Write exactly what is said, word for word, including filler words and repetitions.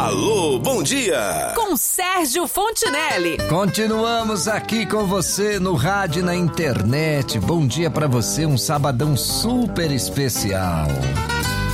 Alô, bom dia! Com Sérgio Fontinelli. Continuamos aqui com você no rádio e na internet. Bom dia pra você, um sabadão super especial.